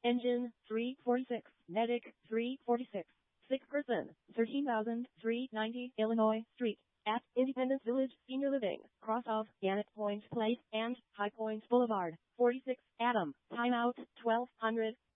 Engine 346. Medic 346. Sick person 13,390 Illinois Street. At Independence Village Senior Living, cross of Gannett Point Place and High Point Boulevard, 46, Adam. Timeout, 1200.